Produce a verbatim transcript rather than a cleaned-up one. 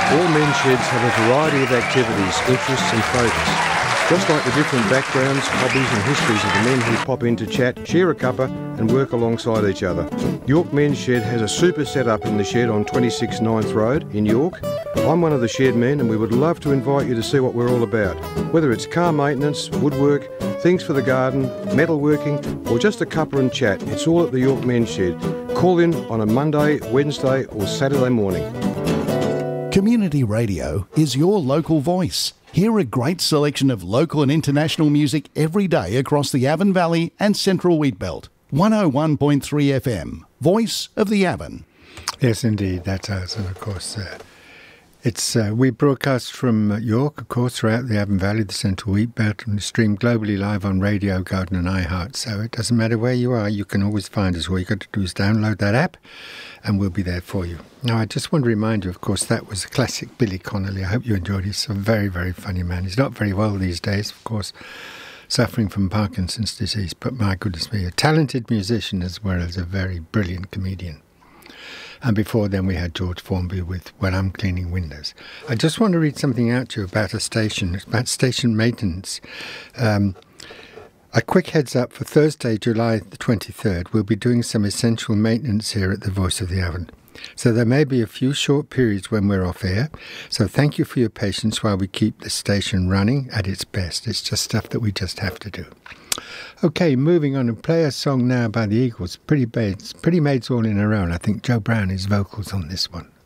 All men's sheds have a variety of activities, interests and focus. Just like the different backgrounds, hobbies and histories of the men who pop in to chat, share a cuppa and work alongside each other. York Men's Shed has a super setup in the shed on twenty-six Ninth Road in York. I'm one of the shed men and we would love to invite you to see what we're all about. Whether it's car maintenance, woodwork, things for the garden, metalworking or just a cuppa and chat, it's all at the York Men's Shed. Call in on a Monday, Wednesday or Saturday morning. Community radio is your local voice. Hear a great selection of local and international music every day across the Avon Valley and Central Wheatbelt. one oh one point three F M, Voice of the Avon. Yes, indeed, that's us. And of course, uh, it's uh, we broadcast from uh, York, of course, throughout the Avon Valley, the Central Wheatbelt, and stream globally live on Radio Garden and iHeart. So it doesn't matter where you are, you can always find us. All you got to do is download that app and we'll be there for you. Now, I just want to remind you, of course, that was a classic Billy Connolly. I hope you enjoyed it. He's a very, very funny man. He's not very well these days, of course, suffering from Parkinson's disease. But my goodness me, a talented musician as well as a very brilliant comedian. And before then, we had George Formby with When I'm Cleaning Windows. I just want to read something out to you about a station, about station maintenance. Um, A quick heads up for Thursday, July the twenty-third, we'll be doing some essential maintenance here at the Voice of the Avon. So there may be a few short periods when we're off air. So thank you for your patience while we keep the station running at its best. It's just stuff that we just have to do. Okay, moving on and play a song now by the Eagles, Pretty Maids, Pretty Maids All in Her Own. I think Joe Brown is vocals on this one.